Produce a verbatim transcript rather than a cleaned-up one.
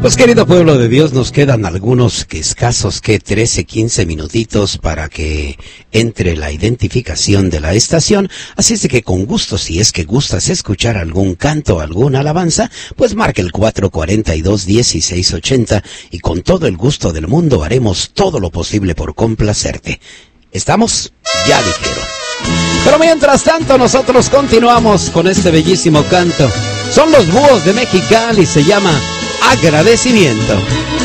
Pues querido pueblo de Dios, nos quedan algunos que escasos que trece, quince minutitos para que entre la identificación de la estación, así es de que con gusto, si es que gustas escuchar algún canto, alguna alabanza, pues marca el cuatro cuarenta y dos, dieciséis ochenta y con todo el gusto del mundo haremos todo lo posible por complacerte. ¿Estamos? Ya dijeron. Pero mientras tanto nosotros continuamos con este bellísimo canto. Son los Búhos de Mexicali, se llama Agradecimiento.